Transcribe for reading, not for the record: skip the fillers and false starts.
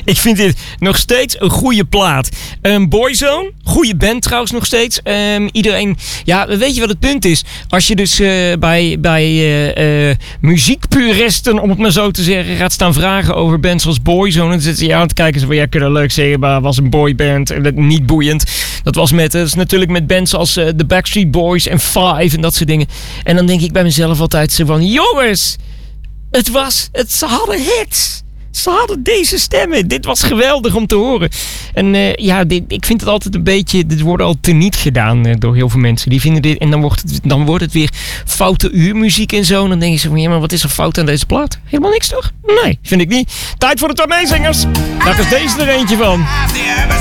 Ik vind dit nog steeds een goede plaat. Boyzone, goede band trouwens nog steeds. Iedereen, ja, weet je wat het punt is? Als je dus bij muziekpuristen, om het maar zo te zeggen, gaat staan vragen over bands als Boyzone, dan zitten ze je aan te kijken van, ja, kunnen leuk zeggen, maar was een boyband, niet boeiend. Dat is natuurlijk met bands als The Backstreet Boys en Five en dat soort dingen. En dan denk ik bij mezelf altijd zo van, jongens, ze hadden hits. Ze hadden deze stemmen. Dit was geweldig om te horen. En ik vind het altijd een beetje, dit wordt al teniet gedaan door heel veel mensen. Die vinden dit, en dan wordt het weer foute uurmuziek en zo. En dan denk je zo van, ja, maar wat is er fout aan deze plaat? Helemaal niks toch? Nee, vind ik niet. Tijd voor de tourneezingers. Daar is deze er eentje van.